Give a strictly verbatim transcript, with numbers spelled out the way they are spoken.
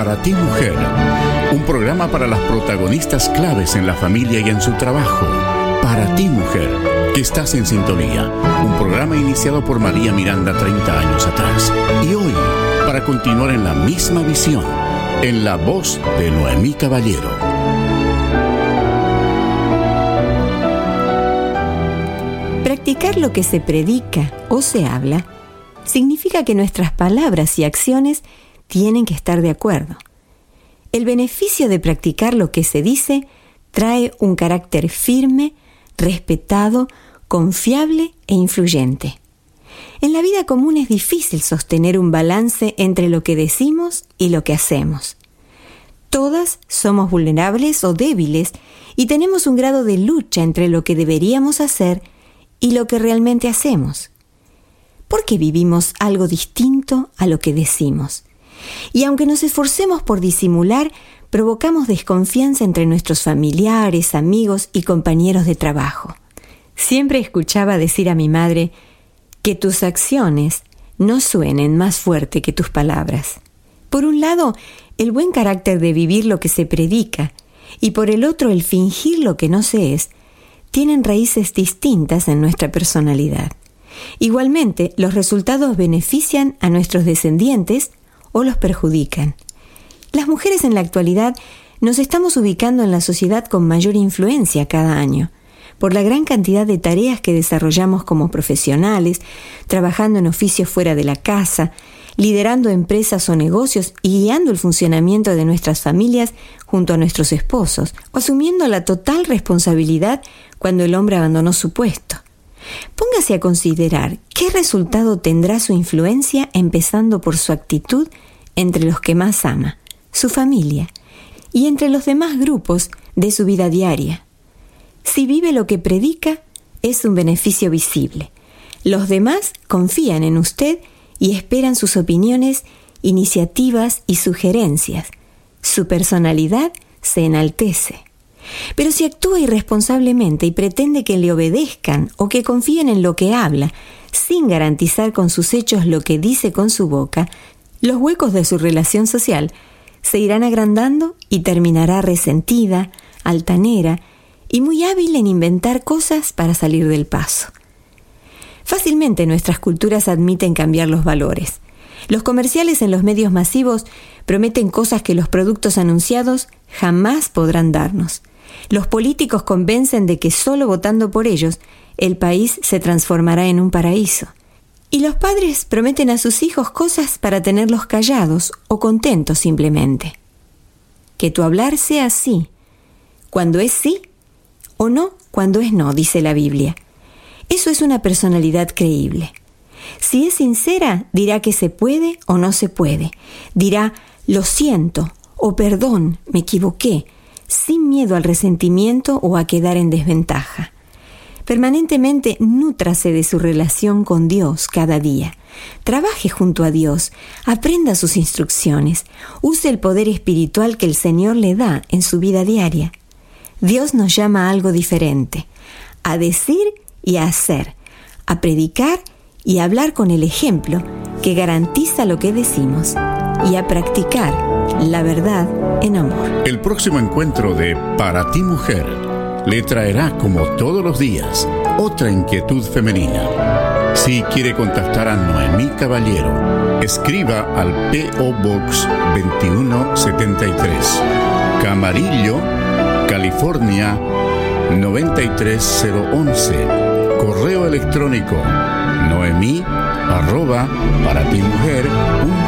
Para ti, mujer, un programa para las protagonistas claves en la familia y en su trabajo. Para ti, mujer, que estás en sintonía. Un programa iniciado por María Miranda treinta años atrás. Y hoy, para continuar en la misma visión, en la voz de Noemí Caballero. Practicar lo que se predica o se habla significa que nuestras palabras y acciones tienen que estar de acuerdo. El beneficio de practicar lo que se dice trae un carácter firme, respetado, confiable e influyente. En la vida común es difícil sostener un balance entre lo que decimos y lo que hacemos. Todas somos vulnerables o débiles y tenemos un grado de lucha entre lo que deberíamos hacer y lo que realmente hacemos. ¿Por qué vivimos algo distinto a lo que decimos? Y aunque nos esforcemos por disimular, provocamos desconfianza entre nuestros familiares, amigos y compañeros de trabajo. Siempre escuchaba decir a mi madre que tus acciones no suenen más fuerte que tus palabras. Por un lado, el buen carácter de vivir lo que se predica, y por el otro, el fingir lo que no se es, tienen raíces distintas en nuestra personalidad. Igualmente, los resultados benefician a nuestros descendientes o los perjudican. Las mujeres en la actualidad nos estamos ubicando en la sociedad con mayor influencia cada año, por la gran cantidad de tareas que desarrollamos como profesionales, trabajando en oficios fuera de la casa, liderando empresas o negocios y guiando el funcionamiento de nuestras familias junto a nuestros esposos, o asumiendo la total responsabilidad cuando el hombre abandonó su puesto. Póngase a considerar qué resultado tendrá su influencia empezando por su actitud entre los que más ama, su familia, y entre los demás grupos de su vida diaria. Si vive lo que predica, es un beneficio visible. Los demás confían en usted y esperan sus opiniones, iniciativas y sugerencias. Su personalidad se enaltece. Pero si actúa irresponsablemente y pretende que le obedezcan o que confíen en lo que habla, sin garantizar con sus hechos lo que dice con su boca, los huecos de su relación social se irán agrandando y terminará resentida, altanera y muy hábil en inventar cosas para salir del paso. Fácilmente nuestras culturas admiten cambiar los valores. Los comerciales en los medios masivos prometen cosas que los productos anunciados jamás podrán darnos. Los políticos convencen de que solo votando por ellos, el país se transformará en un paraíso. Y los padres prometen a sus hijos cosas para tenerlos callados o contentos simplemente. Que tu hablar sea sí, cuando es sí, o no cuando es no, dice la Biblia. Eso es una personalidad creíble. Si es sincera, dirá que se puede o no se puede. Dirá, lo siento o perdón, me equivoqué, sin miedo al resentimiento o a quedar en desventaja. Permanentemente nútrase de su relación con Dios cada día. Trabaje junto a Dios, aprenda sus instrucciones, use el poder espiritual que el Señor le da en su vida diaria. Dios nos llama a algo diferente, a decir y a hacer, a predicar y a hablar con el ejemplo que garantiza lo que decimos y a practicar la verdad en amor. El próximo encuentro de Para ti, mujer, le traerá, como todos los días, otra inquietud femenina. Si quiere contactar a Noemí Caballero, escriba al P O Box veintiuno setenta y tres, Camarillo, California noventa y tres cero once. Correo electrónico noemí arroba para ti mujer punto